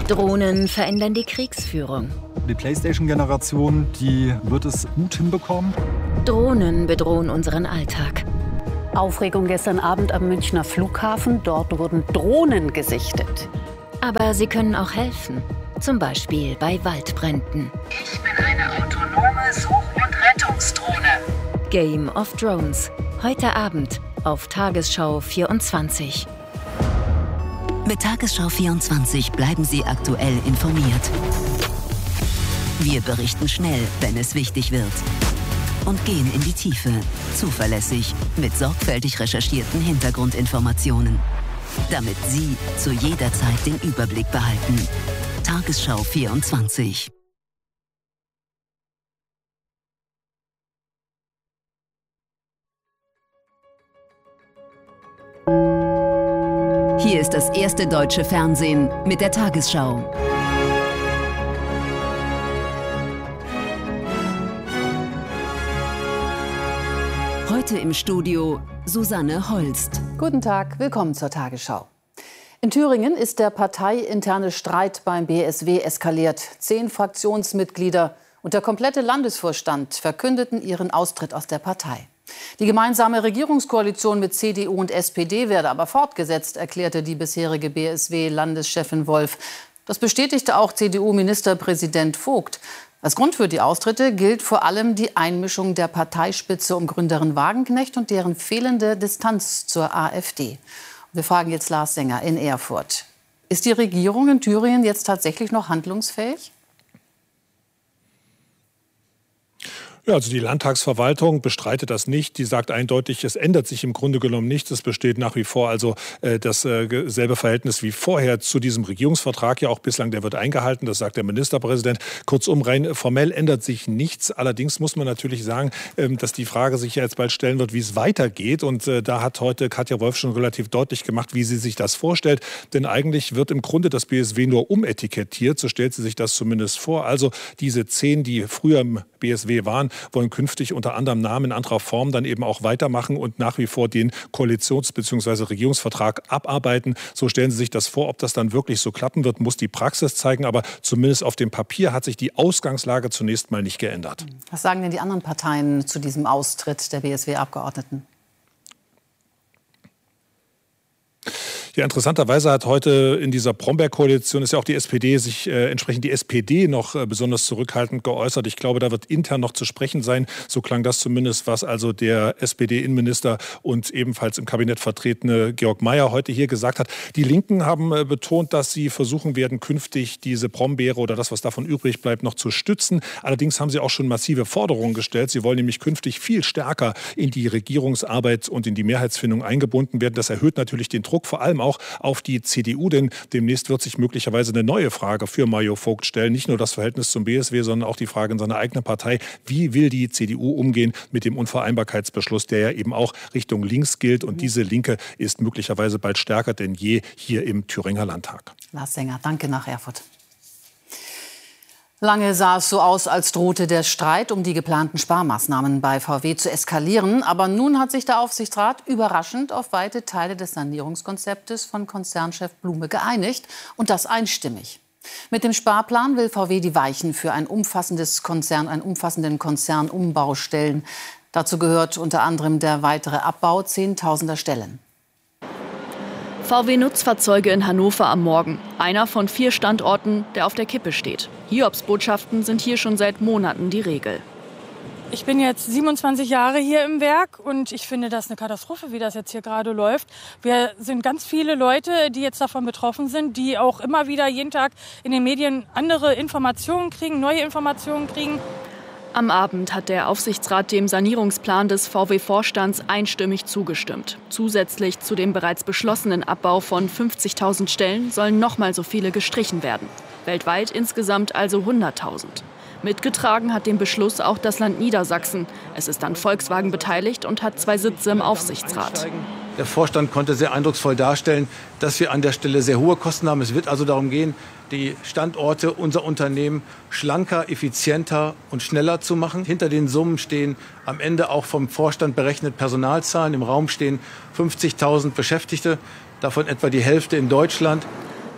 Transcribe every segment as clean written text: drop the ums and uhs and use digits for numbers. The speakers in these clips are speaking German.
Drohnen verändern die Kriegsführung. Die PlayStation-Generation, die wird es gut hinbekommen. Drohnen bedrohen unseren Alltag. Aufregung gestern Abend am Münchner Flughafen. Dort wurden Drohnen gesichtet. Aber sie können auch helfen. Zum Beispiel bei Waldbränden. Ich bin eine autonome Such- und Rettungsdrohne. Game of Drones. Heute Abend auf Tagesschau 24. Mit Tagesschau 24 bleiben Sie aktuell informiert. Wir berichten schnell, wenn es wichtig wird. Und gehen in die Tiefe, zuverlässig, mit sorgfältig recherchierten Hintergrundinformationen. Damit Sie zu jeder Zeit den Überblick behalten. Tagesschau 24. Hier ist das erste deutsche Fernsehen mit der Tagesschau. Heute im Studio Susanne Holst. Guten Tag, willkommen zur Tagesschau. In Thüringen ist der parteiinterne Streit beim BSW eskaliert. 10 Fraktionsmitglieder und der komplette Landesvorstand verkündeten ihren Austritt aus der Partei. Die gemeinsame Regierungskoalition mit CDU und SPD werde aber fortgesetzt, erklärte die bisherige BSW-Landeschefin Wolf. Das bestätigte auch CDU-Ministerpräsident Vogt. Als Grund für die Austritte gilt vor allem die Einmischung der Parteispitze um Gründerin Wagenknecht und deren fehlende Distanz zur AfD. Wir fragen jetzt Lars Sänger in Erfurt. Ist die Regierung in Thüringen jetzt tatsächlich noch handlungsfähig? Ja, also die Landtagsverwaltung bestreitet das nicht. Die sagt eindeutig, es ändert sich im Grunde genommen nichts. Es besteht nach wie vor also dasselbe Verhältnis wie vorher zu diesem Regierungsvertrag. Ja, auch bislang, der wird eingehalten. Das sagt der Ministerpräsident. Kurzum, rein formell ändert sich nichts. Allerdings muss man natürlich sagen, dass die Frage sich ja jetzt bald stellen wird, wie es weitergeht. Und da hat heute Katja Wolf schon relativ deutlich gemacht, wie sie sich das vorstellt. Denn eigentlich wird im Grunde das BSW nur umetikettiert. So stellt sie sich das zumindest vor. Also diese 10, die früher im BSW waren, wollen künftig unter anderem Namen in anderer Form dann eben auch weitermachen und nach wie vor den Koalitions- bzw. Regierungsvertrag abarbeiten. So stellen sie sich das vor. Ob das dann wirklich so klappen wird, muss die Praxis zeigen. Aber zumindest auf dem Papier hat sich die Ausgangslage zunächst mal nicht geändert. Was sagen denn die anderen Parteien zu diesem Austritt der BSW-Abgeordneten? Ja, interessanterweise hat heute in dieser Bromberg-Koalition ist ja auch die SPD sich entsprechend die SPD noch besonders zurückhaltend geäußert. Ich glaube, da wird intern noch zu sprechen sein. So klang das zumindest, was also der SPD-Innenminister und ebenfalls im Kabinett vertretene Georg Mayer heute hier gesagt hat. Die Linken haben betont, dass sie versuchen werden, künftig diese Brombeere oder das, was davon übrig bleibt, noch zu stützen. Allerdings haben sie auch schon massive Forderungen gestellt. Sie wollen nämlich künftig viel stärker in die Regierungsarbeit und in die Mehrheitsfindung eingebunden werden. Das erhöht natürlich den Druck, vor allem auch auf die CDU, denn demnächst wird sich möglicherweise eine neue Frage für Mario Vogt stellen. Nicht nur das Verhältnis zum BSW, sondern auch die Frage in seiner eigenen Partei. Wie will die CDU umgehen mit dem Unvereinbarkeitsbeschluss, der ja eben auch Richtung links gilt? Und diese Linke ist möglicherweise bald stärker denn je hier im Thüringer Landtag. Lars Sänger, danke nach Erfurt. Lange sah es so aus, als drohte der Streit um die geplanten Sparmaßnahmen bei VW zu eskalieren. Aber nun hat sich der Aufsichtsrat überraschend auf weite Teile des Sanierungskonzeptes von Konzernchef Blume geeinigt. Und das einstimmig. Mit dem Sparplan will VW die Weichen für einen umfassenden Konzernumbau stellen. Dazu gehört unter anderem der weitere Abbau Zehntausender Stellen. VW-Nutzfahrzeuge in Hannover am Morgen. Einer von 4 Standorten, der auf der Kippe steht. Hiobsbotschaften sind hier schon seit Monaten die Regel. Ich bin jetzt 27 Jahre hier im Werk und ich finde das eine Katastrophe, wie das jetzt hier gerade läuft. Wir sind ganz viele Leute, die jetzt davon betroffen sind, die auch immer wieder jeden Tag in den Medien andere Informationen kriegen, neue Informationen kriegen. Am Abend hat der Aufsichtsrat dem Sanierungsplan des VW-Vorstands einstimmig zugestimmt. Zusätzlich zu dem bereits beschlossenen Abbau von 50.000 Stellen sollen noch mal so viele gestrichen werden. Weltweit insgesamt also 100.000. Mitgetragen hat den Beschluss auch das Land Niedersachsen. Es ist an Volkswagen beteiligt und hat 2 Sitze im Aufsichtsrat. Der Vorstand konnte sehr eindrucksvoll darstellen, dass wir an der Stelle sehr hohe Kosten haben. Es wird also darum gehen, die Standorte, unser Unternehmen schlanker, effizienter und schneller zu machen. Hinter den Summen stehen am Ende auch vom Vorstand berechnet Personalzahlen. Im Raum stehen 50.000 Beschäftigte, davon etwa die Hälfte in Deutschland.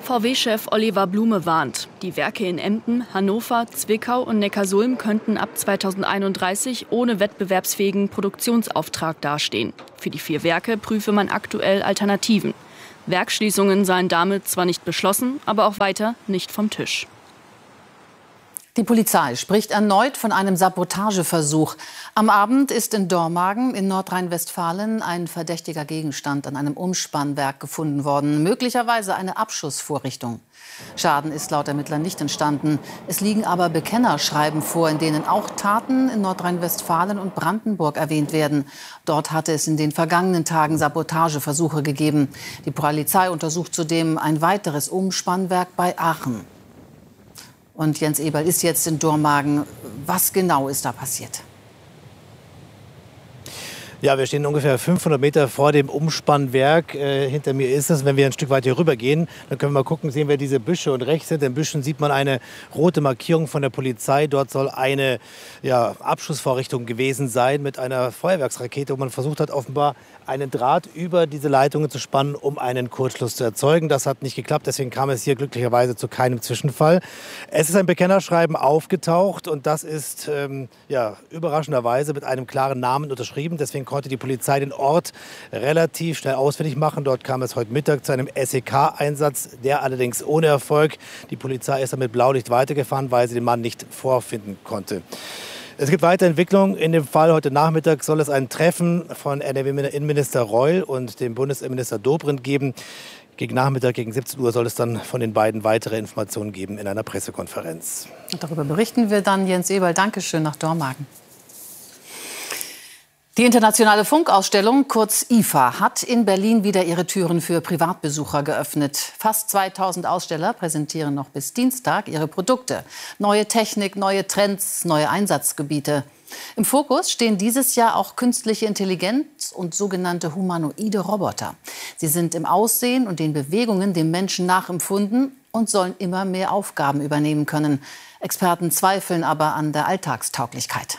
VW-Chef Oliver Blume warnt. Die Werke in Emden, Hannover, Zwickau und Neckarsulm könnten ab 2031 ohne wettbewerbsfähigen Produktionsauftrag dastehen. Für die 4 Werke prüfe man aktuell Alternativen. Werksschließungen seien damit zwar nicht beschlossen, aber auch weiter nicht vom Tisch. Die Polizei spricht erneut von einem Sabotageversuch. Am Abend ist in Dormagen in Nordrhein-Westfalen ein verdächtiger Gegenstand an einem Umspannwerk gefunden worden. Möglicherweise eine Abschussvorrichtung. Schaden ist laut Ermittlern nicht entstanden. Es liegen aber Bekennerschreiben vor, in denen auch Taten in Nordrhein-Westfalen und Brandenburg erwähnt werden. Dort hatte es in den vergangenen Tagen Sabotageversuche gegeben. Die Polizei untersucht zudem ein weiteres Umspannwerk bei Aachen. Und Jens Eberl ist jetzt in Dormagen. Was genau ist da passiert? Ja, wir stehen ungefähr 500 Meter vor dem Umspannwerk. Hinter mir ist es. Wenn wir ein Stück weit hier rüber gehen, dann können wir mal gucken, sehen wir diese Büsche. Und rechts hinter den Büschen sieht man eine rote Markierung von der Polizei. Dort soll eine Abschussvorrichtung gewesen sein mit einer Feuerwerksrakete, wo man versucht hat, offenbar einen Draht über diese Leitungen zu spannen, um einen Kurzschluss zu erzeugen. Das hat nicht geklappt, deswegen kam es hier glücklicherweise zu keinem Zwischenfall. Es ist ein Bekennerschreiben aufgetaucht und das ist überraschenderweise mit einem klaren Namen unterschrieben. Deswegen konnte die Polizei den Ort relativ schnell ausfindig machen. Dort kam es heute Mittag zu einem SEK-Einsatz, der allerdings ohne Erfolg. Die Polizei ist dann mit Blaulicht weitergefahren, weil sie den Mann nicht vorfinden konnte. Es gibt weitere Entwicklungen. In dem Fall heute Nachmittag soll es ein Treffen von NRW-Innenminister Reul und dem Bundesinnenminister Dobrindt geben. Gegen Nachmittag, gegen 17 Uhr, soll es dann von den beiden weitere Informationen geben in einer Pressekonferenz. Und darüber berichten wir dann. Jens Eberl, Dankeschön nach Dormagen. Die internationale Funkausstellung, kurz IFA, hat in Berlin wieder ihre Türen für Privatbesucher geöffnet. Fast 2000 Aussteller präsentieren noch bis Dienstag ihre Produkte. Neue Technik, neue Trends, neue Einsatzgebiete. Im Fokus stehen dieses Jahr auch künstliche Intelligenz und sogenannte humanoide Roboter. Sie sind im Aussehen und den Bewegungen dem Menschen nachempfunden und sollen immer mehr Aufgaben übernehmen können. Experten zweifeln aber an der Alltagstauglichkeit.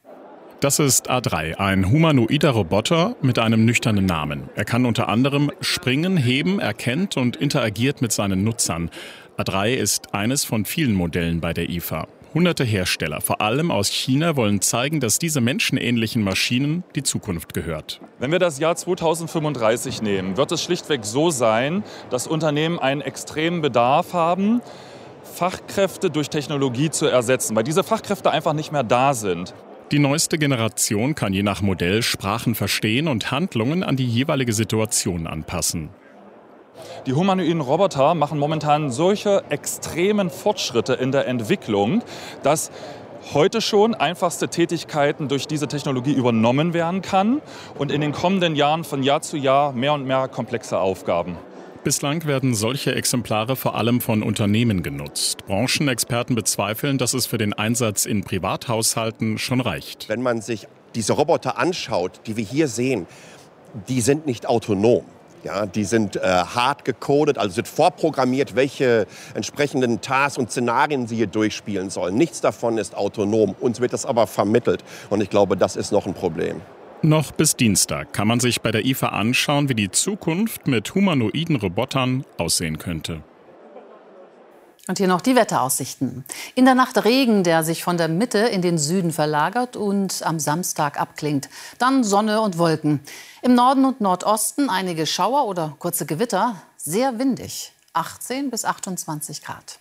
Das ist A3, ein humanoider Roboter mit einem nüchternen Namen. Er kann unter anderem springen, heben, erkennt und interagiert mit seinen Nutzern. A3 ist eines von vielen Modellen bei der IFA. Hunderte Hersteller, vor allem aus China, wollen zeigen, dass diese menschenähnlichen Maschinen die Zukunft gehört. Wenn wir das Jahr 2035 nehmen, wird es schlichtweg so sein, dass Unternehmen einen extremen Bedarf haben, Fachkräfte durch Technologie zu ersetzen, weil diese Fachkräfte einfach nicht mehr da sind. Die neueste Generation kann je nach Modell Sprachen verstehen und Handlungen an die jeweilige Situation anpassen. Die humanoiden Roboter machen momentan solche extremen Fortschritte in der Entwicklung, dass heute schon einfachste Tätigkeiten durch diese Technologie übernommen werden kann und in den kommenden Jahren von Jahr zu Jahr mehr und mehr komplexe Aufgaben. Bislang werden solche Exemplare vor allem von Unternehmen genutzt. Branchenexperten bezweifeln, dass es für den Einsatz in Privathaushalten schon reicht. Wenn man sich diese Roboter anschaut, die wir hier sehen, die sind nicht autonom. Ja, die sind hart gecodet, also sind vorprogrammiert, welche entsprechenden Tasks und Szenarien sie hier durchspielen sollen. Nichts davon ist autonom. Uns wird das aber vermittelt. Und ich glaube, das ist noch ein Problem. Noch bis Dienstag kann man sich bei der IFA anschauen, wie die Zukunft mit humanoiden Robotern aussehen könnte. Und hier noch die Wetteraussichten. In der Nacht Regen, der sich von der Mitte in den Süden verlagert und am Samstag abklingt. Dann Sonne und Wolken. Im Norden und Nordosten einige Schauer oder kurze Gewitter. Sehr windig. 18 bis 28 Grad.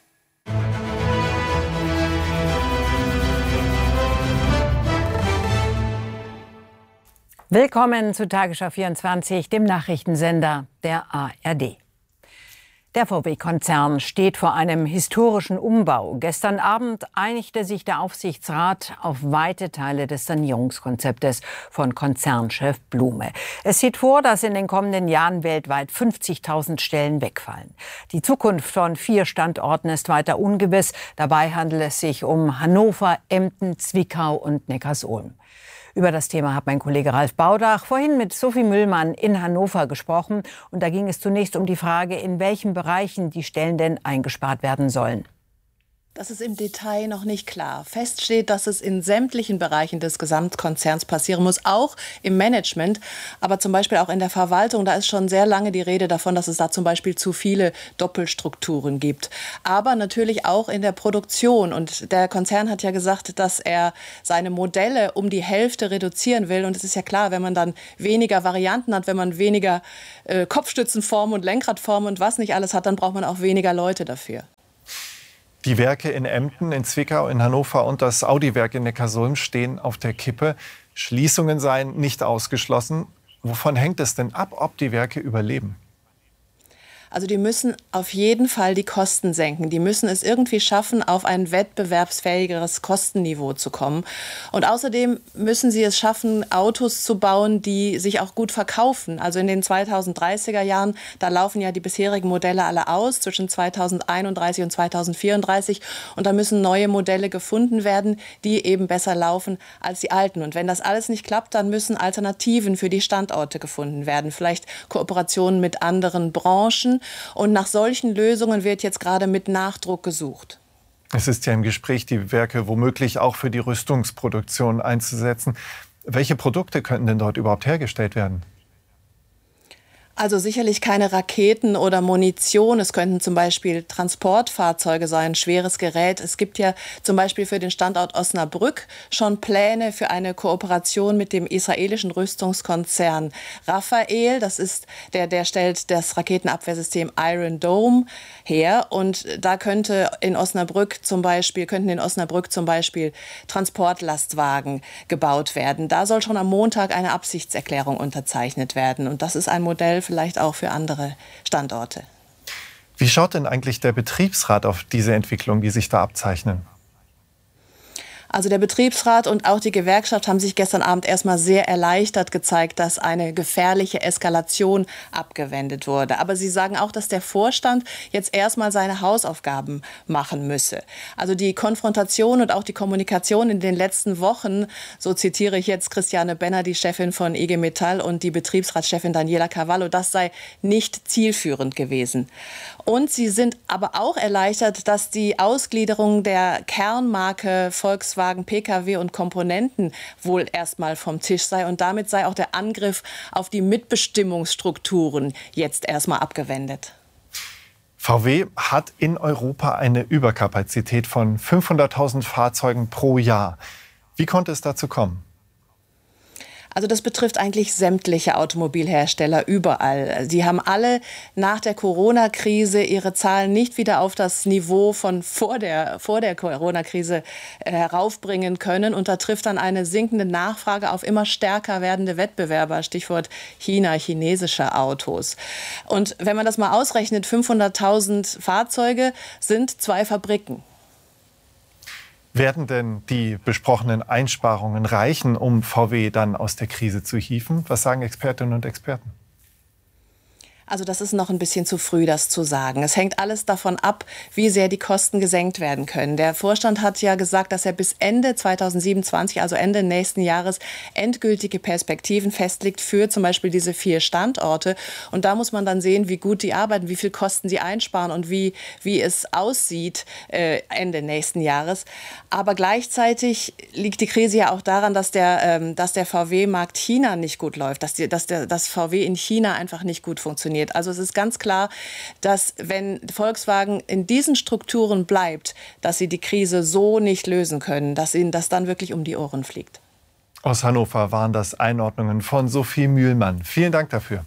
Willkommen zu Tagesschau 24, dem Nachrichtensender der ARD. Der VW-Konzern steht vor einem historischen Umbau. Gestern Abend einigte sich der Aufsichtsrat auf weite Teile des Sanierungskonzeptes von Konzernchef Blume. Es sieht vor, dass in den kommenden Jahren weltweit 50.000 Stellen wegfallen. Die Zukunft von 4 Standorten ist weiter ungewiss. Dabei handelt es sich um Hannover, Emden, Zwickau und Neckarsulm. Über das Thema hat mein Kollege Ralf Baudach vorhin mit Sophie Müllmann in Hannover gesprochen. Und da ging es zunächst um die Frage, in welchen Bereichen die Stellen denn eingespart werden sollen. Das ist im Detail noch nicht klar. Fest steht, dass es in sämtlichen Bereichen des Gesamtkonzerns passieren muss, auch im Management, aber zum Beispiel auch in der Verwaltung. Da ist schon sehr lange die Rede davon, dass es da zum Beispiel zu viele Doppelstrukturen gibt. Aber natürlich auch in der Produktion. Und der Konzern hat ja gesagt, dass er seine Modelle um die Hälfte reduzieren will. Und es ist ja klar, wenn man dann weniger Varianten hat, wenn man weniger Kopfstützenformen und Lenkradformen und was nicht alles hat, dann braucht man auch weniger Leute dafür. Die Werke in Emden, in Zwickau, in Hannover und das Audi-Werk in Neckarsulm stehen auf der Kippe. Schließungen seien nicht ausgeschlossen. Wovon hängt es denn ab, ob die Werke überleben? Also die müssen auf jeden Fall die Kosten senken. Die müssen es irgendwie schaffen, auf ein wettbewerbsfähigeres Kostenniveau zu kommen. Und außerdem müssen sie es schaffen, Autos zu bauen, die sich auch gut verkaufen. Also in den 2030er Jahren, da laufen ja die bisherigen Modelle alle aus, zwischen 2031 und 2034. Und da müssen neue Modelle gefunden werden, die eben besser laufen als die alten. Und wenn das alles nicht klappt, dann müssen Alternativen für die Standorte gefunden werden. Vielleicht Kooperationen mit anderen Branchen. Und nach solchen Lösungen wird jetzt gerade mit Nachdruck gesucht. Es ist ja im Gespräch, die Werke womöglich auch für die Rüstungsproduktion einzusetzen. Welche Produkte könnten denn dort überhaupt hergestellt werden? Also sicherlich keine Raketen oder Munition. Es könnten zum Beispiel Transportfahrzeuge sein, schweres Gerät. Es gibt ja zum Beispiel für den Standort Osnabrück schon Pläne für eine Kooperation mit dem israelischen Rüstungskonzern Rafael. Das ist der stellt das Raketenabwehrsystem Iron Dome her. Und da könnten in Osnabrück zum Beispiel Transportlastwagen gebaut werden. Da soll schon am Montag eine Absichtserklärung unterzeichnet werden. Und das ist ein Modell vielleicht auch für andere Standorte. Wie schaut denn eigentlich der Betriebsrat auf diese Entwicklung, die sich da abzeichnen? Also der Betriebsrat und auch die Gewerkschaft haben sich gestern Abend erstmal sehr erleichtert gezeigt, dass eine gefährliche Eskalation abgewendet wurde. Aber sie sagen auch, dass der Vorstand jetzt erstmal seine Hausaufgaben machen müsse. Also die Konfrontation und auch die Kommunikation in den letzten Wochen, so zitiere ich jetzt Christiane Benner, die Chefin von IG Metall, und die Betriebsratschefin Daniela Cavallo, das sei nicht zielführend gewesen. Und sie sind aber auch erleichtert, dass die Ausgliederung der Kernmarke Volkswagen, Pkw und Komponenten wohl erstmal vom Tisch sei. Und damit sei auch der Angriff auf die Mitbestimmungsstrukturen jetzt erstmal abgewendet. VW hat in Europa eine Überkapazität von 500.000 Fahrzeugen pro Jahr. Wie konnte es dazu kommen? Also das betrifft eigentlich sämtliche Automobilhersteller überall. Sie haben alle nach der Corona-Krise ihre Zahlen nicht wieder auf das Niveau von vor der Corona-Krise heraufbringen können. Und da trifft dann eine sinkende Nachfrage auf immer stärker werdende Wettbewerber, Stichwort China, chinesische Autos. Und wenn man das mal ausrechnet, 500.000 Fahrzeuge sind 2 Fabriken. Werden denn die besprochenen Einsparungen reichen, um VW dann aus der Krise zu hieven? Was sagen Expertinnen und Experten? Also das ist noch ein bisschen zu früh, das zu sagen. Es hängt alles davon ab, wie sehr die Kosten gesenkt werden können. Der Vorstand hat ja gesagt, dass er bis Ende 2027, also Ende nächsten Jahres, endgültige Perspektiven festlegt für zum Beispiel diese 4 Standorte. Und da muss man dann sehen, wie gut die arbeiten, wie viel Kosten sie einsparen und wie es aussieht Ende nächsten Jahres. Aber gleichzeitig liegt die Krise ja auch daran, dass der VW-Markt China nicht gut läuft, dass VW in China einfach nicht gut funktioniert. Also es ist ganz klar, dass wenn Volkswagen in diesen Strukturen bleibt, dass sie die Krise so nicht lösen können, dass ihnen das dann wirklich um die Ohren fliegt. Aus Hannover waren das Einordnungen von Sophie Mühlmann. Vielen Dank dafür.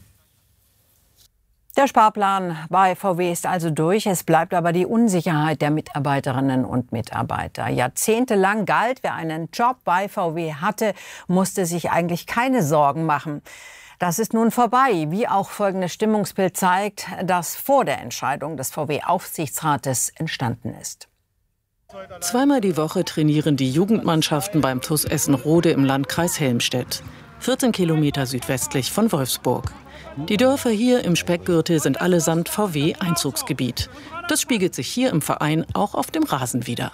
Der Sparplan bei VW ist also durch. Es bleibt aber die Unsicherheit der Mitarbeiterinnen und Mitarbeiter. Jahrzehntelang galt, wer einen Job bei VW hatte, musste sich eigentlich keine Sorgen machen. Das ist nun vorbei, wie auch folgendes Stimmungsbild zeigt, das vor der Entscheidung des VW-Aufsichtsrates entstanden ist. Zweimal die Woche trainieren die Jugendmannschaften beim TuS Essen-Rode im Landkreis Helmstedt, 14 Kilometer südwestlich von Wolfsburg. Die Dörfer hier im Speckgürtel sind allesamt VW-Einzugsgebiet. Das spiegelt sich hier im Verein auch auf dem Rasen wider.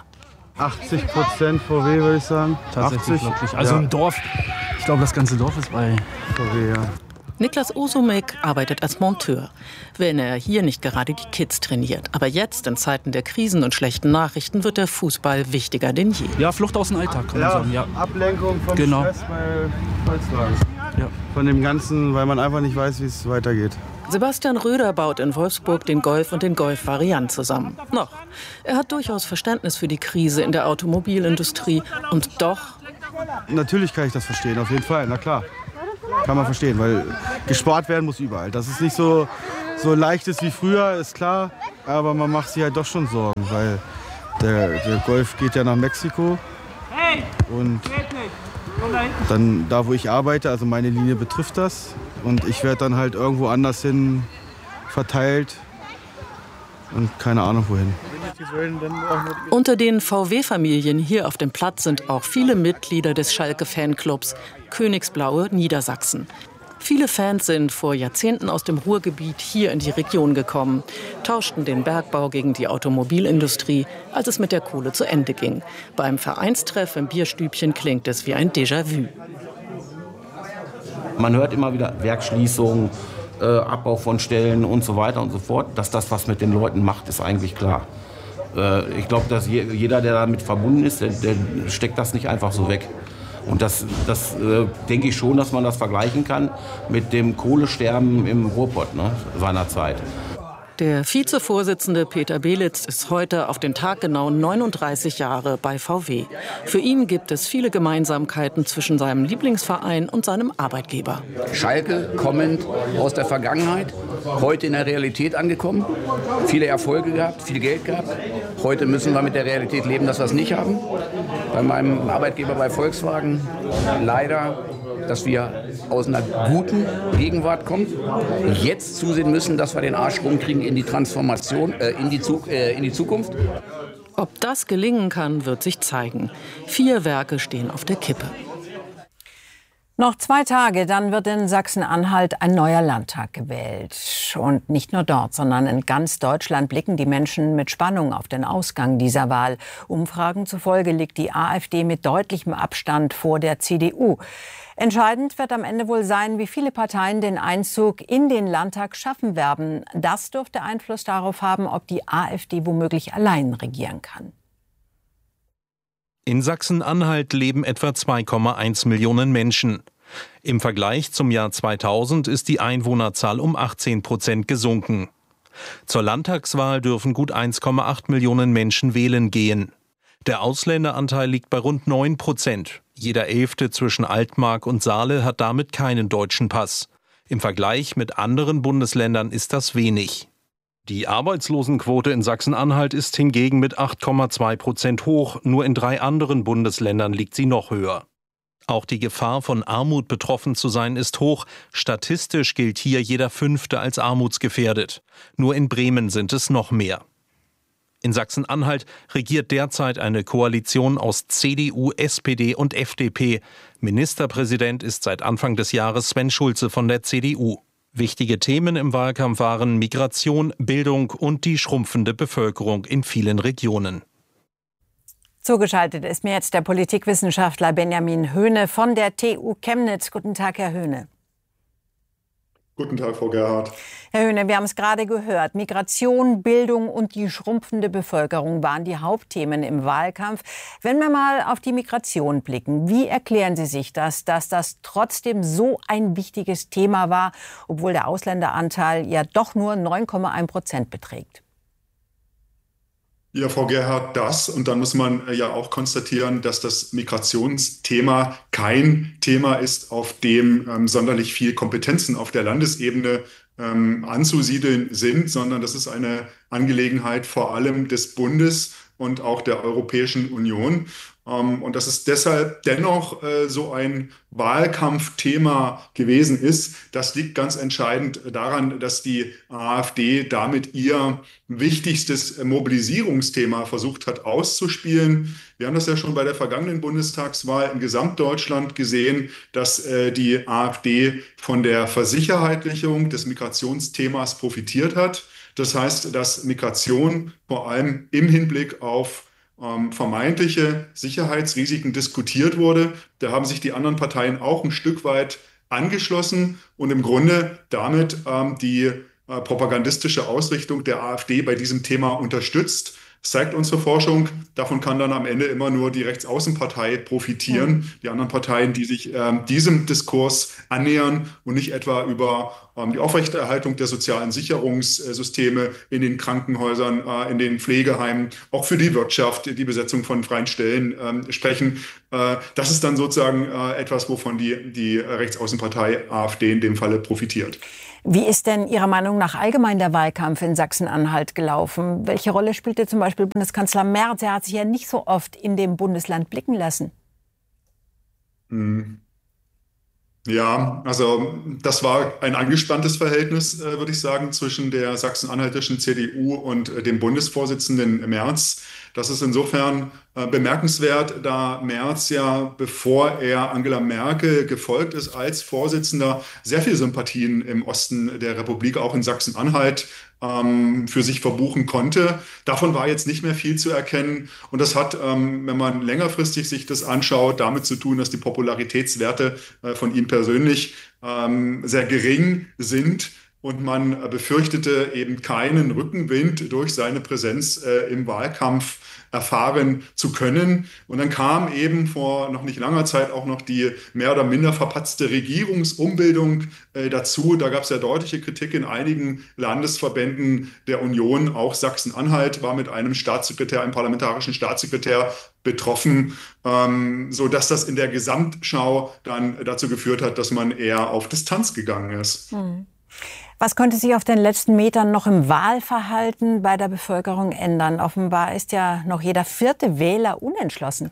80% VW, würde ich sagen. Tatsächlich 80. Wirklich. Also ja. Ein Dorf. Ich glaube, das ganze Dorf ist bei VW, ja. Niklas Osomek arbeitet als Monteur, wenn er hier nicht gerade die Kids trainiert. Aber jetzt, in Zeiten der Krisen und schlechten Nachrichten, wird der Fußball wichtiger denn je. Ja, Flucht aus dem Alltag, kann man sagen. Ja. Ablenkung vom Stress bei Volkswagen. Ja. Von dem Ganzen, weil man einfach nicht weiß, wie es weitergeht. Sebastian Röder baut in Wolfsburg den Golf und den Golf-Variant zusammen. Noch. Er hat durchaus Verständnis für die Krise in der Automobilindustrie. Und doch... Natürlich kann ich das verstehen, auf jeden Fall, na klar. Kann man verstehen, weil gespart werden muss überall. Dass es nicht so leicht ist wie früher, ist klar. Aber man macht sich halt doch schon Sorgen, weil der Golf geht ja nach Mexiko. Und dann da, wo ich arbeite, also meine Linie betrifft das. Und ich werde dann halt irgendwo anders hin verteilt und keine Ahnung wohin. Unter den VW-Familien hier auf dem Platz sind auch viele Mitglieder des Schalke-Fanclubs Königsblaue Niedersachsen. Viele Fans sind vor Jahrzehnten aus dem Ruhrgebiet hier in die Region gekommen, tauschten den Bergbau gegen die Automobilindustrie, als es mit der Kohle zu Ende ging. Beim Vereinstreff im Bierstübchen klingt es wie ein Déjà-vu. Man hört immer wieder Werksschließungen, Abbau von Stellen und so weiter und so fort. Dass das was mit den Leuten macht, ist eigentlich klar. Ich glaube, dass jeder, der damit verbunden ist, der steckt das nicht einfach so weg. Und das denke ich schon, dass man das vergleichen kann mit dem Kohlesterben im Ruhrpott seinerzeit. Der Vizevorsitzende Peter Belitz ist heute auf den Tag genau 39 Jahre bei VW. Für ihn gibt es viele Gemeinsamkeiten zwischen seinem Lieblingsverein und seinem Arbeitgeber. Schalke kommend aus der Vergangenheit, heute in der Realität angekommen, viele Erfolge gehabt, viel Geld gehabt. Heute müssen wir mit der Realität leben, dass wir es nicht haben. Bei meinem Arbeitgeber bei Volkswagen leider, dass wir aus einer guten Gegenwart kommen, jetzt zusehen müssen, dass wir den Arsch rumkriegen in die Transformation, in die Zukunft. Ob das gelingen kann, wird sich zeigen. 4 Werke stehen auf der Kippe. Noch 2 Tage, dann wird in Sachsen-Anhalt ein neuer Landtag gewählt. Und nicht nur dort, sondern in ganz Deutschland blicken die Menschen mit Spannung auf den Ausgang dieser Wahl. Umfragen zufolge liegt die AfD mit deutlichem Abstand vor der CDU. Entscheidend wird am Ende wohl sein, wie viele Parteien den Einzug in den Landtag schaffen werden. Das dürfte Einfluss darauf haben, ob die AfD womöglich allein regieren kann. In Sachsen-Anhalt leben etwa 2,1 Millionen Menschen. Im Vergleich zum Jahr 2000 ist die Einwohnerzahl um 18% gesunken. Zur Landtagswahl dürfen gut 1,8 Millionen Menschen wählen gehen. Der Ausländeranteil liegt bei rund 9%. Jeder 11. zwischen Altmark und Saale hat damit keinen deutschen Pass. Im Vergleich mit anderen Bundesländern ist das wenig. Die Arbeitslosenquote in Sachsen-Anhalt ist hingegen mit 8,2% hoch. Nur in 3 anderen Bundesländern liegt sie noch höher. Auch die Gefahr, von Armut betroffen zu sein, ist hoch. Statistisch gilt hier jeder 5. als armutsgefährdet. Nur in Bremen sind es noch mehr. In Sachsen-Anhalt regiert derzeit eine Koalition aus CDU, SPD und FDP. Ministerpräsident ist seit Anfang des Jahres Sven Schulze von der CDU. Wichtige Themen im Wahlkampf waren Migration, Bildung und die schrumpfende Bevölkerung in vielen Regionen. Zugeschaltet ist mir jetzt der Politikwissenschaftler Benjamin Höhne von der TU Chemnitz. Guten Tag, Herr Höhne. Guten Tag, Frau Gerhardt. Herr Höhne, wir haben es gerade gehört. Migration, Bildung und die schrumpfende Bevölkerung waren die Hauptthemen im Wahlkampf. Wenn wir mal auf die Migration blicken, wie erklären Sie sich das, dass das trotzdem so ein wichtiges Thema war, obwohl der Ausländeranteil ja doch nur 9,1% beträgt? Ja, Frau Gerhardt, und dann muss man ja auch konstatieren, dass das Migrationsthema kein Thema ist, auf dem sonderlich viel Kompetenzen auf der Landesebene anzusiedeln sind, sondern das ist eine Angelegenheit vor allem des Bundes und auch der Europäischen Union. Und dass es deshalb dennoch so ein Wahlkampfthema gewesen ist, das liegt ganz entscheidend daran, dass die AfD damit ihr wichtigstes Mobilisierungsthema versucht hat auszuspielen. Wir haben das ja schon bei der vergangenen Bundestagswahl in Gesamtdeutschland gesehen, dass die AfD von der Versicherheitlichung des Migrationsthemas profitiert hat. Das heißt, dass Migration vor allem im Hinblick auf vermeintliche Sicherheitsrisiken diskutiert wurde. Da haben sich die anderen Parteien auch ein Stück weit angeschlossen und im Grunde damit die propagandistische Ausrichtung der AfD bei diesem Thema unterstützt. Das zeigt unsere Forschung. Davon kann dann am Ende immer nur die Rechtsaußenpartei profitieren. Die anderen Parteien, die sich diesem Diskurs annähern und nicht etwa über die Aufrechterhaltung der sozialen Sicherungssysteme in den Krankenhäusern, in den Pflegeheimen, auch für die Wirtschaft, die Besetzung von freien Stellen sprechen. Das ist dann sozusagen etwas, wovon die Rechtsaußenpartei AfD in dem Falle profitiert. Wie ist denn Ihrer Meinung nach allgemein der Wahlkampf in Sachsen-Anhalt gelaufen? Welche Rolle spielte zum Beispiel Bundeskanzler Merz? Er hat sich ja nicht so oft in dem Bundesland blicken lassen. Ja, also das war ein angespanntes Verhältnis, würde ich sagen, zwischen der sachsen-anhaltischen CDU und dem Bundesvorsitzenden Merz. Das ist insofern bemerkenswert, da Merz ja, bevor er Angela Merkel gefolgt ist als Vorsitzender, sehr viel Sympathien im Osten der Republik, auch in Sachsen-Anhalt, für sich verbuchen konnte. Davon war jetzt nicht mehr viel zu erkennen. Und das hat, wenn man längerfristig sich das anschaut, damit zu tun, dass die Popularitätswerte von ihm persönlich sehr gering sind. Und man befürchtete eben keinen Rückenwind durch seine Präsenz im Wahlkampf erfahren zu können. Und dann kam eben vor noch nicht langer Zeit auch noch die mehr oder minder verpatzte Regierungsumbildung dazu. Da gab es ja deutliche Kritik in einigen Landesverbänden der Union. Auch Sachsen-Anhalt war mit einem Staatssekretär, einem parlamentarischen Staatssekretär betroffen, sodass das in der Gesamtschau dann dazu geführt hat, dass man eher auf Distanz gegangen ist. Was konnte sich auf den letzten Metern noch im Wahlverhalten bei der Bevölkerung ändern? Offenbar ist ja noch jeder 4. Wähler unentschlossen.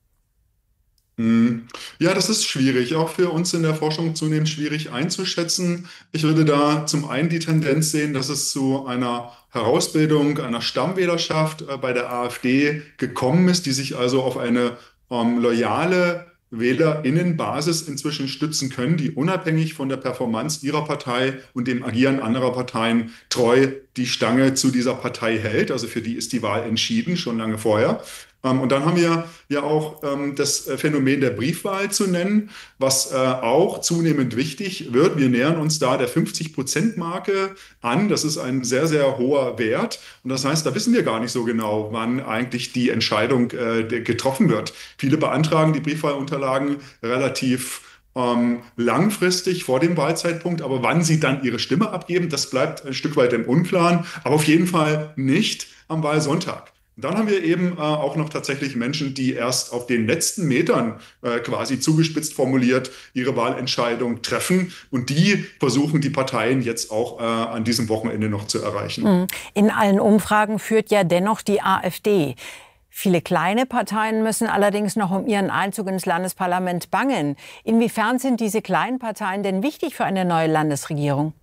Ja, das ist schwierig, auch für uns in der Forschung zunehmend schwierig einzuschätzen. Ich würde da zum einen die Tendenz sehen, dass es zu einer Herausbildung einer Stammwählerschaft bei der AfD gekommen ist, die sich also auf eine loyale WählerInnenbasis inzwischen stützen können, die unabhängig von der Performance ihrer Partei und dem Agieren anderer Parteien treu die Stange zu dieser Partei hält. Also für die ist die Wahl entschieden, schon lange vorher. Und dann haben wir ja auch das Phänomen der Briefwahl zu nennen, was auch zunehmend wichtig wird. Wir nähern uns da der 50%-Marke an. Das ist ein sehr, sehr hoher Wert. Und das heißt, da wissen wir gar nicht so genau, wann eigentlich die Entscheidung getroffen wird. Viele beantragen die Briefwahlunterlagen relativ langfristig vor dem Wahlzeitpunkt, aber wann sie dann ihre Stimme abgeben, das bleibt ein Stück weit im Unklaren, aber auf jeden Fall nicht am Wahlsonntag. Dann haben wir eben auch noch tatsächlich Menschen, die erst auf den letzten Metern quasi zugespitzt formuliert ihre Wahlentscheidung treffen. Und die versuchen die Parteien jetzt auch an diesem Wochenende noch zu erreichen. In allen Umfragen führt ja dennoch die AfD. Viele kleine Parteien müssen allerdings noch um ihren Einzug ins Landesparlament bangen. Inwiefern sind diese kleinen Parteien denn wichtig für eine neue Landesregierung?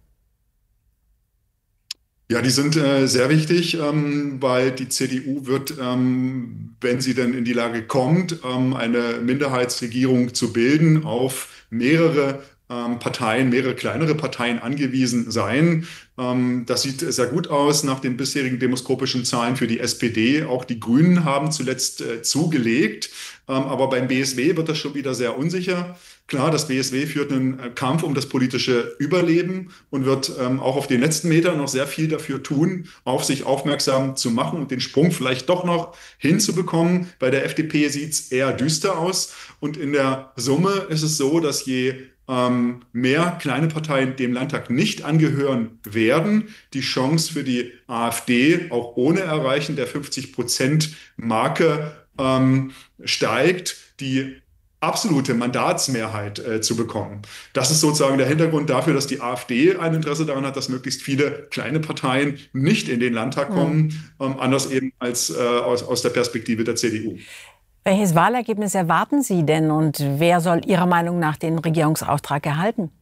Ja, die sind sehr wichtig, weil die CDU wird, wenn sie denn in die Lage kommt, eine Minderheitsregierung zu bilden, auf mehrere Parteien, mehrere kleinere Parteien angewiesen sein. Das sieht sehr gut aus nach den bisherigen demoskopischen Zahlen für die SPD. Auch die Grünen haben zuletzt zugelegt. Aber beim BSW wird das schon wieder sehr unsicher. Klar, das BSW führt einen Kampf um das politische Überleben und wird auch auf den letzten Metern noch sehr viel dafür tun, auf sich aufmerksam zu machen und den Sprung vielleicht doch noch hinzubekommen. Bei der FDP sieht es eher düster aus. Und in der Summe ist es so, dass je mehr kleine Parteien dem Landtag nicht angehören werden, die Chance für die AfD auch ohne Erreichen der 50%-Marke steigt, die absolute Mandatsmehrheit zu bekommen. Das ist sozusagen der Hintergrund dafür, dass die AfD ein Interesse daran hat, dass möglichst viele kleine Parteien nicht in den Landtag kommen, anders eben als aus der Perspektive der CDU. Welches Wahlergebnis erwarten Sie denn und wer soll Ihrer Meinung nach den Regierungsauftrag erhalten?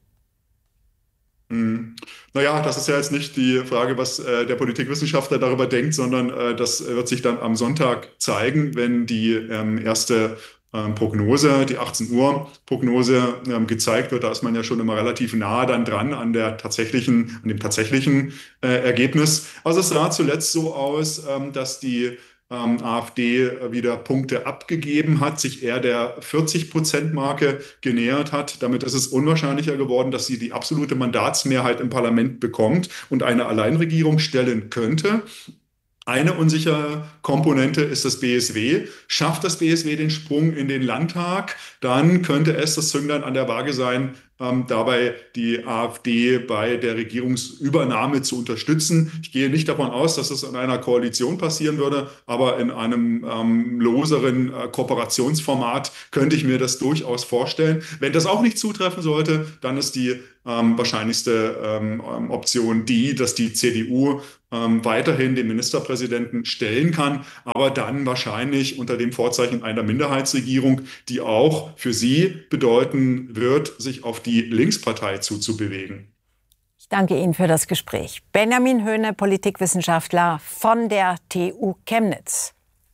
Naja, das ist ja jetzt nicht die Frage, was der Politikwissenschaftler darüber denkt, sondern das wird sich dann am Sonntag zeigen, wenn die erste Prognose, die 18 Uhr Prognose gezeigt wird. Da ist man ja schon immer relativ nah dann dran an dem tatsächlichen Ergebnis. Also es sah zuletzt so aus, dass die AfD wieder Punkte abgegeben hat, sich eher der 40%-Marke genähert hat. Damit ist es unwahrscheinlicher geworden, dass sie die absolute Mandatsmehrheit im Parlament bekommt und eine Alleinregierung stellen könnte. Eine unsichere Komponente ist das BSW. Schafft das BSW den Sprung in den Landtag, dann könnte es das Zünglein an der Waage sein, dabei die AfD bei der Regierungsübernahme zu unterstützen. Ich gehe nicht davon aus, dass es in einer Koalition passieren würde, aber in einem loseren Kooperationsformat könnte ich mir das durchaus vorstellen. Wenn das auch nicht zutreffen sollte, dann ist die wahrscheinlichste Option die, dass die CDU weiterhin den Ministerpräsidenten stellen kann, aber dann wahrscheinlich unter dem Vorzeichen einer Minderheitsregierung, die auch für sie bedeuten wird, sich auf die Linkspartei zuzubewegen. Ich danke Ihnen für das Gespräch. Benjamin Höhne, Politikwissenschaftler von der TU Chemnitz.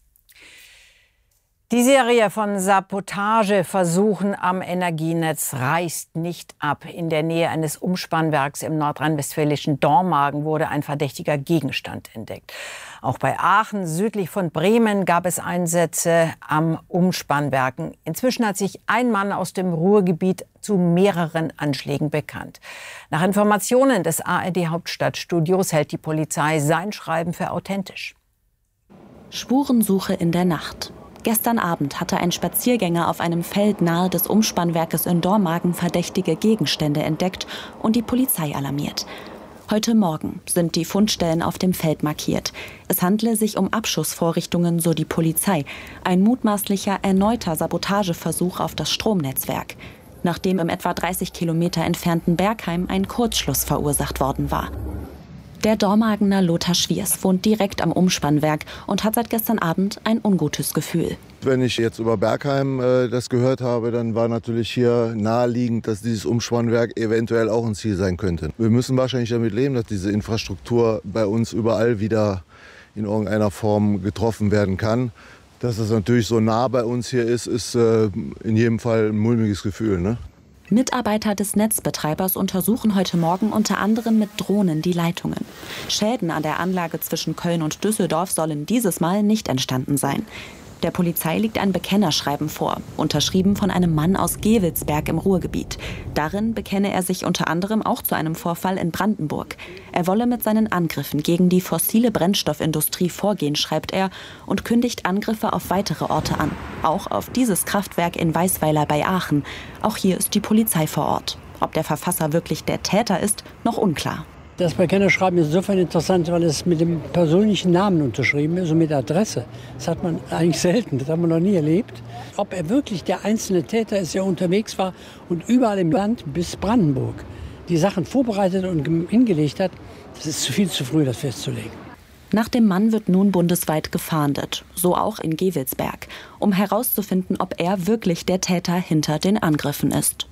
Die Serie von Sabotageversuchen am Energienetz reißt nicht ab. In der Nähe eines Umspannwerks im nordrhein-westfälischen Dormagen wurde ein verdächtiger Gegenstand entdeckt. Auch bei Aachen, südlich von Bremen, gab es Einsätze am Umspannwerken. Inzwischen hat sich ein Mann aus dem Ruhrgebiet zu mehreren Anschlägen bekannt. Nach Informationen des ARD-Hauptstadtstudios hält die Polizei sein Schreiben für authentisch. Spurensuche in der Nacht. Gestern Abend hatte ein Spaziergänger auf einem Feld nahe des Umspannwerkes in Dormagen verdächtige Gegenstände entdeckt und die Polizei alarmiert. Heute Morgen sind die Fundstellen auf dem Feld markiert. Es handle sich um Abschussvorrichtungen, so die Polizei. Ein mutmaßlicher erneuter Sabotageversuch auf das Stromnetzwerk, nachdem im etwa 30 Kilometer entfernten Bergheim ein Kurzschluss verursacht worden war. Der Dormagener Lothar Schwiers wohnt direkt am Umspannwerk und hat seit gestern Abend ein ungutes Gefühl. Wenn ich jetzt über Bergheim das gehört habe, dann war natürlich hier naheliegend, dass dieses Umspannwerk eventuell auch ein Ziel sein könnte. Wir müssen wahrscheinlich damit leben, dass diese Infrastruktur bei uns überall wieder in irgendeiner Form getroffen werden kann. Dass es natürlich so nah bei uns hier ist in jedem Fall ein mulmiges Gefühl, ne? Mitarbeiter des Netzbetreibers untersuchen heute Morgen unter anderem mit Drohnen die Leitungen. Schäden an der Anlage zwischen Köln und Düsseldorf sollen dieses Mal nicht entstanden sein. Der Polizei liegt ein Bekennerschreiben vor, unterschrieben von einem Mann aus Gevelsberg im Ruhrgebiet. Darin bekenne er sich unter anderem auch zu einem Vorfall in Brandenburg. Er wolle mit seinen Angriffen gegen die fossile Brennstoffindustrie vorgehen, schreibt er, und kündigt Angriffe auf weitere Orte an. Auch auf dieses Kraftwerk in Weißweiler bei Aachen. Auch hier ist die Polizei vor Ort. Ob der Verfasser wirklich der Täter ist, noch unklar. Das Bekennerschreiben ist insofern interessant, weil es mit dem persönlichen Namen unterschrieben ist und mit Adresse. Das hat man eigentlich selten, das hat man noch nie erlebt. Ob er wirklich der einzelne Täter ist, der unterwegs war und überall im Land bis Brandenburg die Sachen vorbereitet und hingelegt hat, das ist viel zu früh, das festzulegen. Nach dem Mann wird nun bundesweit gefahndet, so auch in Gevelsberg, um herauszufinden, ob er wirklich der Täter hinter den Angriffen ist.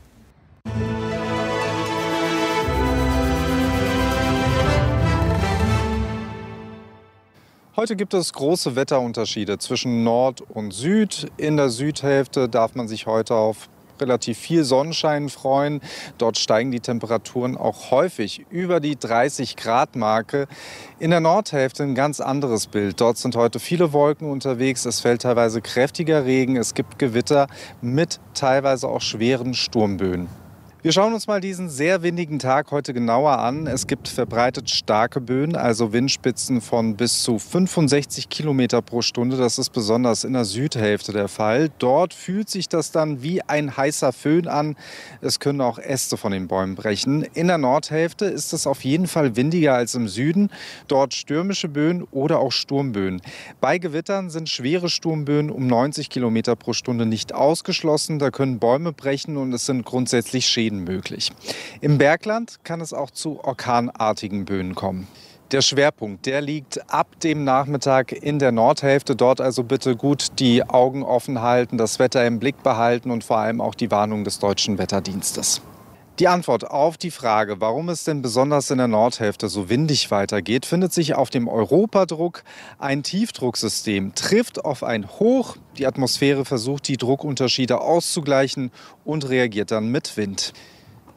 Heute gibt es große Wetterunterschiede zwischen Nord und Süd. In der Südhälfte darf man sich heute auf relativ viel Sonnenschein freuen. Dort steigen die Temperaturen auch häufig über die 30-Grad-Marke. In der Nordhälfte ein ganz anderes Bild. Dort sind heute viele Wolken unterwegs. Es fällt teilweise kräftiger Regen. Es gibt Gewitter mit teilweise auch schweren Sturmböen. Wir schauen uns mal diesen sehr windigen Tag heute genauer an. Es gibt verbreitet starke Böen, also Windspitzen von bis zu 65 Kilometer pro Stunde. Das ist besonders in der Südhälfte der Fall. Dort fühlt sich das dann wie ein heißer Föhn an. Es können auch Äste von den Bäumen brechen. In der Nordhälfte ist es auf jeden Fall windiger als im Süden. Dort stürmische Böen oder auch Sturmböen. Bei Gewittern sind schwere Sturmböen um 90 Kilometer pro Stunde nicht ausgeschlossen. Da können Bäume brechen und es sind grundsätzlich Schäden möglich. Im Bergland kann es auch zu orkanartigen Böen kommen. Der Schwerpunkt, der liegt ab dem Nachmittag in der Nordhälfte. Dort also bitte gut die Augen offen halten, das Wetter im Blick behalten und vor allem auch die Warnung des Deutschen Wetterdienstes. Die Antwort auf die Frage, warum es denn besonders in der Nordhälfte so windig weitergeht, findet sich auf dem Europadruck. Ein Tiefdrucksystem trifft auf ein Hoch. Die Atmosphäre versucht, die Druckunterschiede auszugleichen und reagiert dann mit Wind.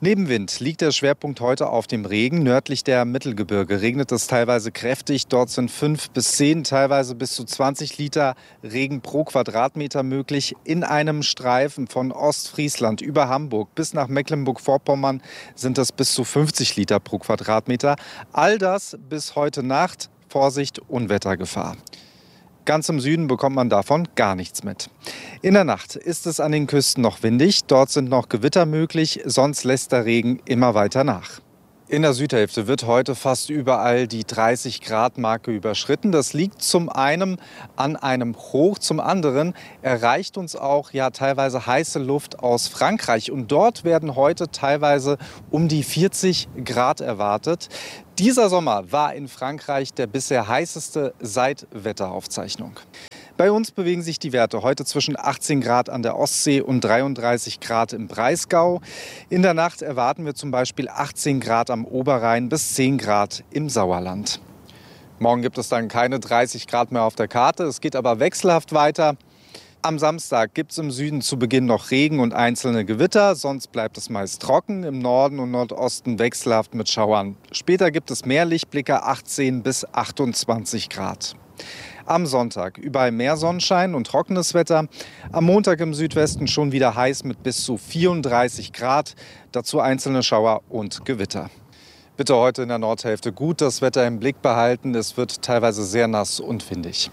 Neben Wind liegt der Schwerpunkt heute auf dem Regen. Nördlich der Mittelgebirge regnet es teilweise kräftig. Dort sind 5 bis 10, teilweise bis zu 20 Liter Regen pro Quadratmeter möglich. In einem Streifen von Ostfriesland über Hamburg bis nach Mecklenburg-Vorpommern sind es bis zu 50 Liter pro Quadratmeter. All das bis heute Nacht. Vorsicht, Unwettergefahr. Ganz im Süden bekommt man davon gar nichts mit. In der Nacht ist es an den Küsten noch windig. Dort sind noch Gewitter möglich, sonst lässt der Regen immer weiter nach. In der Südhälfte wird heute fast überall die 30-Grad-Marke überschritten. Das liegt zum einen an einem Hoch, zum anderen erreicht uns auch teilweise heiße Luft aus Frankreich. Und dort werden heute teilweise um die 40 Grad erwartet. Dieser Sommer war in Frankreich der bisher heißeste seit Wetteraufzeichnung. Bei uns bewegen sich die Werte heute zwischen 18 Grad an der Ostsee und 33 Grad im Breisgau. In der Nacht erwarten wir zum Beispiel 18 Grad am Oberrhein bis 10 Grad im Sauerland. Morgen gibt es dann keine 30 Grad mehr auf der Karte. Es geht aber wechselhaft weiter. Am Samstag gibt es im Süden zu Beginn noch Regen und einzelne Gewitter. Sonst bleibt es meist trocken. Im Norden und Nordosten wechselhaft mit Schauern. Später gibt es mehr Lichtblicke, 18 bis 28 Grad. Am Sonntag überall mehr Sonnenschein und trockenes Wetter. Am Montag im Südwesten schon wieder heiß mit bis zu 34 Grad. Dazu einzelne Schauer und Gewitter. Bitte heute in der Nordhälfte gut das Wetter im Blick behalten. Es wird teilweise sehr nass und windig.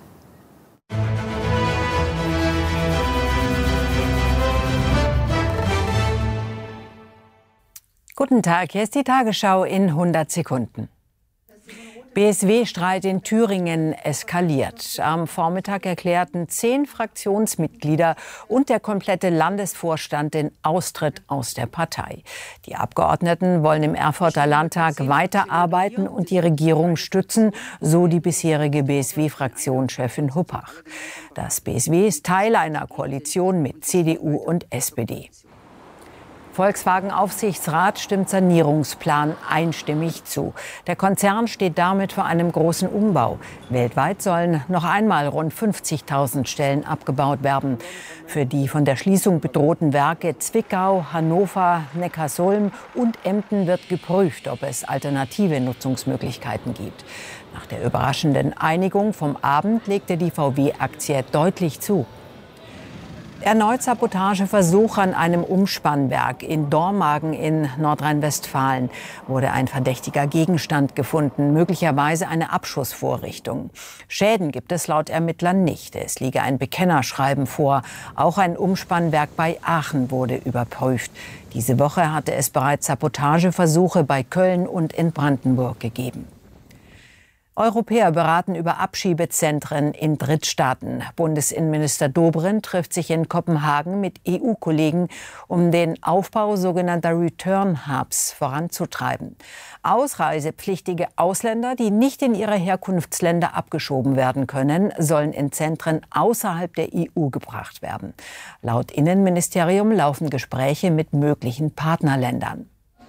Guten Tag, hier ist die Tagesschau in 100 Sekunden. BSW-Streit in Thüringen eskaliert. Am Vormittag erklärten 10 Fraktionsmitglieder und der komplette Landesvorstand den Austritt aus der Partei. Die Abgeordneten wollen im Erfurter Landtag weiterarbeiten und die Regierung stützen, so die bisherige BSW-Fraktionschefin Huppach. Das BSW ist Teil einer Koalition mit CDU und SPD. Volkswagen-Aufsichtsrat stimmt Sanierungsplan einstimmig zu. Der Konzern steht damit vor einem großen Umbau. Weltweit sollen noch einmal rund 50.000 Stellen abgebaut werden. Für die von der Schließung bedrohten Werke Zwickau, Hannover, Neckarsulm und Emden wird geprüft, ob es alternative Nutzungsmöglichkeiten gibt. Nach der überraschenden Einigung vom Abend legte die VW-Aktie deutlich zu. Erneut Sabotageversuch an einem Umspannwerk in Dormagen in Nordrhein-Westfalen. Wurde ein verdächtiger Gegenstand gefunden, möglicherweise eine Abschussvorrichtung. Schäden gibt es laut Ermittlern nicht. Es liege ein Bekennerschreiben vor. Auch ein Umspannwerk bei Aachen wurde überprüft. Diese Woche hatte es bereits Sabotageversuche bei Köln und in Brandenburg gegeben. Europäer beraten über Abschiebezentren in Drittstaaten. Bundesinnenminister Dobrindt trifft sich in Kopenhagen mit EU-Kollegen, um den Aufbau sogenannter Return Hubs voranzutreiben. Ausreisepflichtige Ausländer, die nicht in ihre Herkunftsländer abgeschoben werden können, sollen in Zentren außerhalb der EU gebracht werden. Laut Innenministerium laufen Gespräche mit möglichen Partnerländern.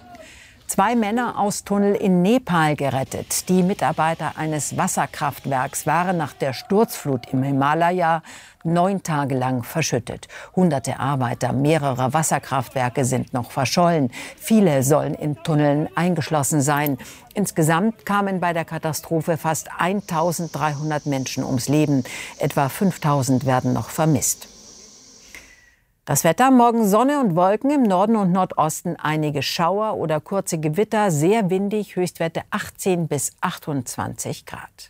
2 Männer aus Tunnel in Nepal gerettet. Die Mitarbeiter eines Wasserkraftwerks waren nach der Sturzflut im Himalaya 9 Tage lang verschüttet. Hunderte Arbeiter mehrerer Wasserkraftwerke sind noch verschollen. Viele sollen in Tunneln eingeschlossen sein. Insgesamt kamen bei der Katastrophe fast 1.300 Menschen ums Leben. Etwa 5.000 werden noch vermisst. Das Wetter: morgen Sonne und Wolken, im Norden und Nordosten einige Schauer oder kurze Gewitter, sehr windig, Höchstwerte 18 bis 28 Grad.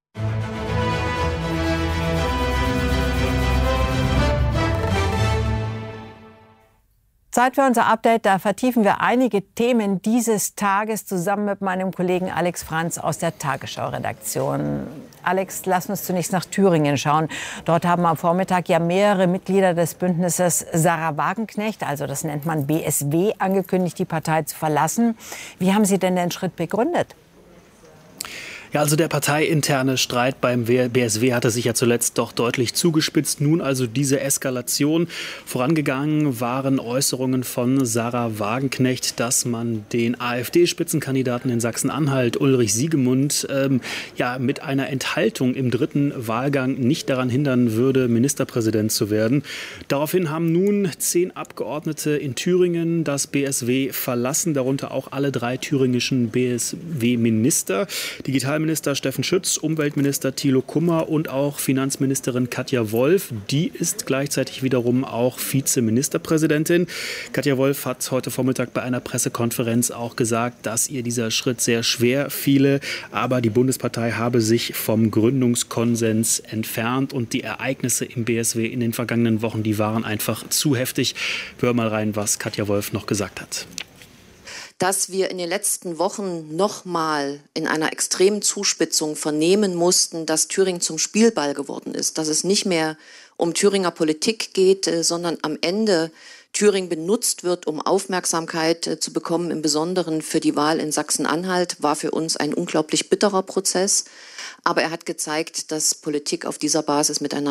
Zeit für unser Update. Da vertiefen wir einige Themen dieses Tages zusammen mit meinem Kollegen Alex Franz aus der Tagesschau-Redaktion. Alex, lass uns zunächst nach Thüringen schauen. Dort haben am Vormittag ja mehrere Mitglieder des Bündnisses Sarah Wagenknecht, also das nennt man BSW, angekündigt, die Partei zu verlassen. Wie haben Sie denn den Schritt begründet? Ja, also der parteiinterne Streit beim BSW hatte sich ja zuletzt doch deutlich zugespitzt. Nun also diese Eskalation. Vorangegangen waren Äußerungen von Sarah Wagenknecht, dass man den AfD-Spitzenkandidaten in Sachsen-Anhalt, Ulrich Siegemund, mit einer Enthaltung im 3. Wahlgang nicht daran hindern würde, Ministerpräsident zu werden. Daraufhin haben nun 10 Abgeordnete in Thüringen das BSW verlassen, darunter auch alle 3 thüringischen BSW-Minister. Digitalminister Steffen Schütz, Umweltminister Thilo Kummer und auch Finanzministerin Katja Wolf. Die ist gleichzeitig wiederum auch Vizeministerpräsidentin. Katja Wolf hat heute Vormittag bei einer Pressekonferenz auch gesagt, dass ihr dieser Schritt sehr schwer fiele. Aber die Bundespartei habe sich vom Gründungskonsens entfernt und die Ereignisse im BSW in den vergangenen Wochen, die waren einfach zu heftig. Hör mal rein, was Katja Wolf noch gesagt hat. Dass wir in den letzten Wochen nochmal in einer extremen Zuspitzung vernehmen mussten, dass Thüringen zum Spielball geworden ist, dass es nicht mehr um Thüringer Politik geht, sondern am Ende Thüringen benutzt wird, um Aufmerksamkeit zu bekommen, im Besonderen für die Wahl in Sachsen-Anhalt, war für uns ein unglaublich bitterer Prozess. Aber er hat gezeigt, dass Politik auf dieser Basis miteinander